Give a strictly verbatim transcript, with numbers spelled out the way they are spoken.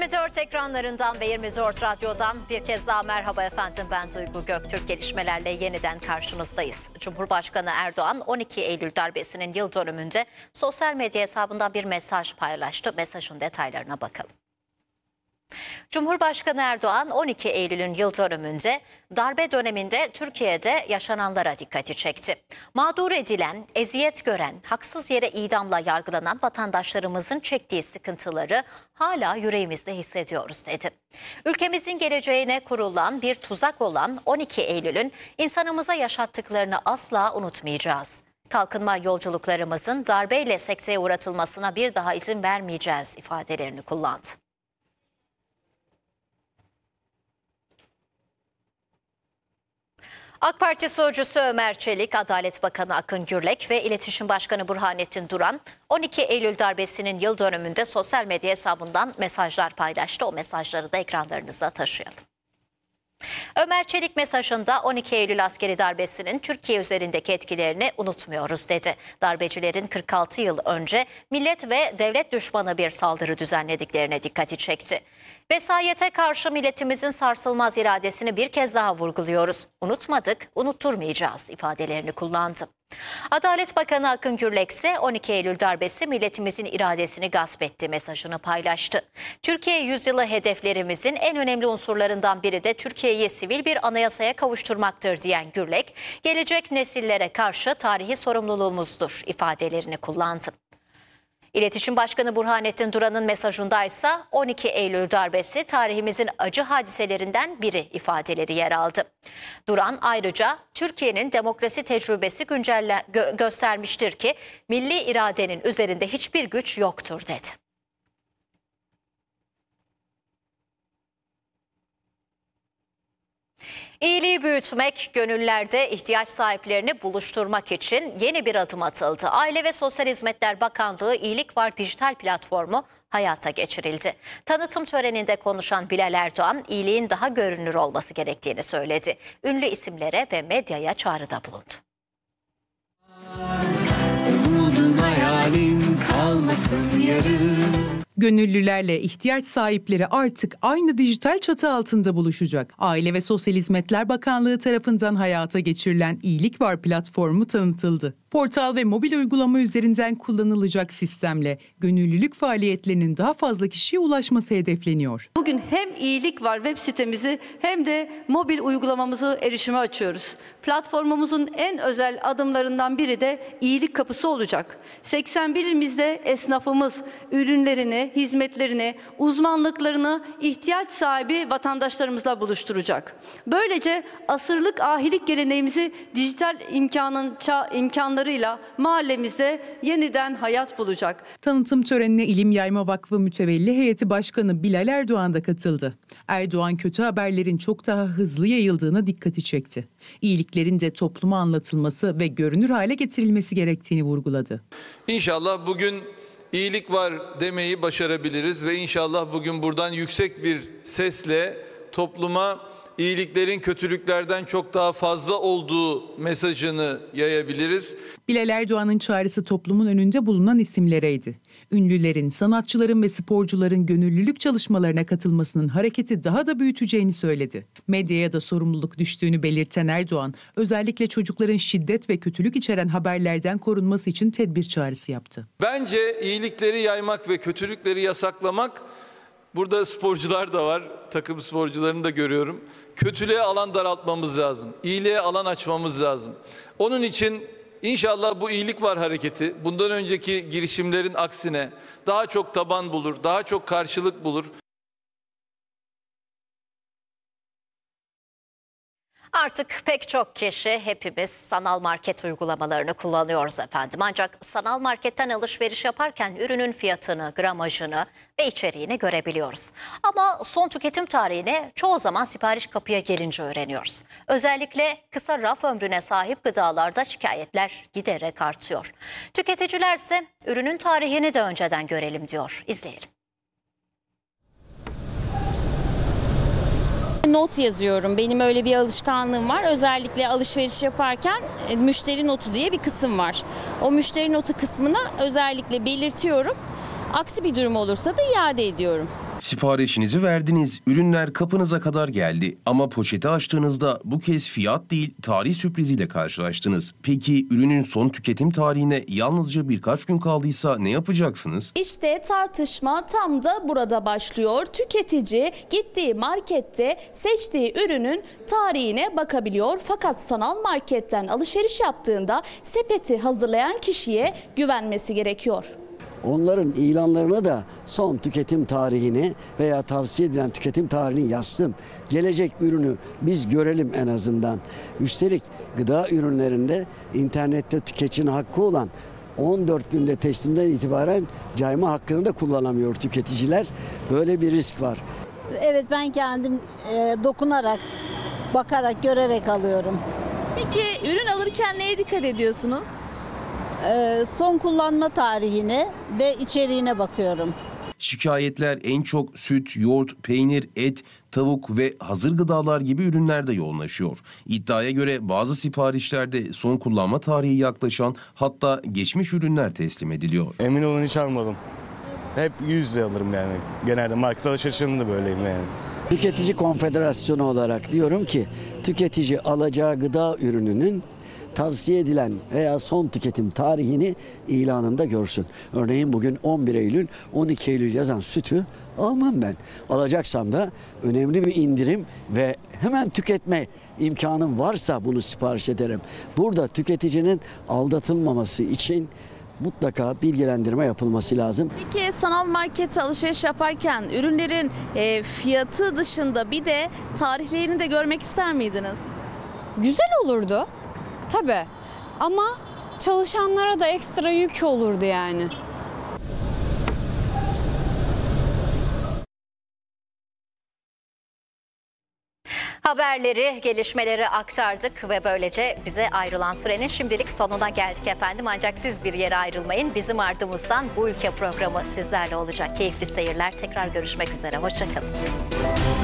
yirmi dört ekranlarından ve yirmi dört radyodan bir kez daha merhaba efendim, ben Duygu Göktürk. Gelişmelerle yeniden karşınızdayız. Cumhurbaşkanı Erdoğan on iki Eylül darbesinin yıl dönümünde sosyal medya hesabından bir mesaj paylaştı. Mesajın detaylarına bakalım. Cumhurbaşkanı Erdoğan on iki Eylül'ün yıl dönümünde darbe döneminde Türkiye'de yaşananlara dikkati çekti. Mağdur edilen, eziyet gören, haksız yere idamla yargılanan vatandaşlarımızın çektiği sıkıntıları hala yüreğimizde hissediyoruz dedi. Ülkemizin geleceğine kurulan bir tuzak olan on iki Eylül'ün insanımıza yaşattıklarını asla unutmayacağız. Kalkınma yolculuklarımızın darbeyle sekteye uğratılmasına bir daha izin vermeyeceğiz ifadelerini kullandı. AK Parti sözcüsü Ömer Çelik, Adalet Bakanı Akın Gürlek ve İletişim Başkanı Burhanettin Duran on iki Eylül darbesinin yıl dönümünde sosyal medya hesabından mesajlar paylaştı. O mesajları da ekranlarınıza taşıyalım. Ömer Çelik mesajında on iki Eylül askeri darbesinin Türkiye üzerindeki etkilerini unutmuyoruz dedi. Darbecilerin kırk altı yıl önce millet ve devlet düşmanı bir saldırı düzenlediklerine dikkati çekti. Vesayete karşı milletimizin sarsılmaz iradesini bir kez daha vurguluyoruz. Unutmadık, unutturmayacağız ifadelerini kullandı. Adalet Bakanı Akın Gürlek ise on iki Eylül darbesi milletimizin iradesini gasp etti mesajını paylaştı. Türkiye yüzyılı hedeflerimizin en önemli unsurlarından biri de Türkiye'yi sivil bir anayasaya kavuşturmaktır diyen Gürlek, gelecek nesillere karşı tarihi sorumluluğumuzdur ifadelerini kullandı. İletişim Başkanı Burhanettin Duran'ın mesajında ise on iki Eylül darbesi tarihimizin acı hadiselerinden biri ifadeleri yer aldı. Duran ayrıca Türkiye'nin demokrasi tecrübesi güncelle gö- göstermiştir ki milli iradenin üzerinde hiçbir güç yoktur dedi. İyiliği büyütmek, gönüllerde ihtiyaç sahiplerini buluşturmak için yeni bir adım atıldı. Aile ve Sosyal Hizmetler Bakanlığı İyilik Var dijital platformu hayata geçirildi. Tanıtım töreninde konuşan Bilal Erdoğan, iyiliğin daha görünür olması gerektiğini söyledi. Ünlü isimlere ve medyaya çağrıda bulundu. Umudun hayalin kalmasın yarın. Gönüllülerle ihtiyaç sahipleri artık aynı dijital çatı altında buluşacak. Aile ve Sosyal Hizmetler Bakanlığı tarafından hayata geçirilen İyilik Var platformu tanıtıldı. Portal ve mobil uygulama üzerinden kullanılacak sistemle gönüllülük faaliyetlerinin daha fazla kişiye ulaşması hedefleniyor. Bugün hem İyilik Var web sitemizi hem de mobil uygulamamızı erişime açıyoruz. Platformumuzun en özel adımlarından biri de iyilik kapısı olacak. seksen bir ilimizde esnafımız ürünlerini, hizmetlerini, uzmanlıklarını ihtiyaç sahibi vatandaşlarımızla buluşturacak. Böylece asırlık ahilik geleneğimizi dijital imkanın imkanlarıyla mahallemizde yeniden hayat bulacak. Tanıtım törenine İlim Yayma Vakfı Mütevelli Heyeti Başkanı Bilal Erdoğan da katıldı. Erdoğan kötü haberlerin çok daha hızlı yayıldığına dikkati çekti. İyiliklerin de topluma anlatılması ve görünür hale getirilmesi gerektiğini vurguladı. İnşallah bugün iyilik var demeyi başarabiliriz ve inşallah bugün buradan yüksek bir sesle topluma iyiliklerin kötülüklerden çok daha fazla olduğu mesajını yayabiliriz. Bilal Erdoğan'ın çağrısı toplumun önünde bulunan isimlereydi. Ünlülerin, sanatçıların ve sporcuların gönüllülük çalışmalarına katılmasının hareketi daha da büyüteceğini söyledi. Medyaya da sorumluluk düştüğünü belirten Erdoğan, özellikle çocukların şiddet ve kötülük içeren haberlerden korunması için tedbir çağrısı yaptı. Bence iyilikleri yaymak ve kötülükleri yasaklamak, burada sporcular da var, takım sporcularını da görüyorum. Kötülüğe alan daraltmamız lazım, iyiliğe alan açmamız lazım. Onun için İnşallah bu iyilik var hareketi bundan önceki girişimlerin aksine daha çok taban bulur, daha çok karşılık bulur. Artık pek çok kişi, hepimiz sanal market uygulamalarını kullanıyoruz efendim. Ancak sanal marketten alışveriş yaparken ürünün fiyatını, gramajını ve içeriğini görebiliyoruz. Ama son tüketim tarihini çoğu zaman sipariş kapıya gelince öğreniyoruz. Özellikle kısa raf ömrüne sahip gıdalarda şikayetler giderek artıyor. Tüketiciler ise ürünün tarihini de önceden görelim diyor. İzleyelim. Not yazıyorum. Benim öyle bir alışkanlığım var. Özellikle alışveriş yaparken müşteri notu diye bir kısım var. O müşteri notu kısmına özellikle belirtiyorum. Aksi bir durum olursa da iade ediyorum. Siparişinizi verdiniz, ürünler kapınıza kadar geldi ama poşeti açtığınızda bu kez fiyat değil tarih sürpriziyle karşılaştınız. Peki ürünün son tüketim tarihine yalnızca birkaç gün kaldıysa ne yapacaksınız? İşte tartışma tam da burada başlıyor. Tüketici gittiği markette seçtiği ürünün tarihine bakabiliyor. Fakat sanal marketten alışveriş yaptığında sepeti hazırlayan kişiye güvenmesi gerekiyor. Onların ilanlarına da son tüketim tarihini veya tavsiye edilen tüketim tarihini yazsın. Gelecek ürünü biz görelim en azından. Üstelik gıda ürünlerinde internette tüketicinin hakkı olan on dört günde teslimden itibaren cayma hakkını da kullanamıyor tüketiciler. Böyle bir risk var. Evet, ben kendim e, dokunarak, bakarak, görerek alıyorum. Peki ürün alırken neye dikkat ediyorsunuz? E, son kullanma tarihine ve içeriğine bakıyorum. Şikayetler en çok süt, yoğurt, peynir, et, tavuk ve hazır gıdalar gibi ürünlerde yoğunlaşıyor. İddiaya göre bazı siparişlerde son kullanma tarihi yaklaşan hatta geçmiş ürünler teslim ediliyor. Emin olun hiç almadım. Hep yüz yüze alırım yani. Genelde market alışverişinde böyleyim yani. Tüketici Konfederasyonu olarak diyorum ki tüketici alacağı gıda ürününün tavsiye edilen veya son tüketim tarihini ilanında görsün. Örneğin bugün on bir Eylül, on iki Eylül yazan sütü almam ben. Alacaksam da önemli bir indirim ve hemen tüketme imkanım varsa bunu sipariş ederim. Burada tüketicinin aldatılmaması için mutlaka bilgilendirme yapılması lazım. Peki sanal markette alışveriş yaparken ürünlerin e, fiyatı dışında bir de tarihlerini de görmek ister miydiniz? Güzel olurdu tabii ama çalışanlara da ekstra yük olurdu yani. Haberleri, gelişmeleri aktardık ve böylece bize ayrılan sürenin şimdilik sonuna geldik efendim. Ancak siz bir yere ayrılmayın. Bizim ardımızdan Bu Ülke programı sizlerle olacak. Keyifli seyirler. Tekrar görüşmek üzere. Hoşça kalın.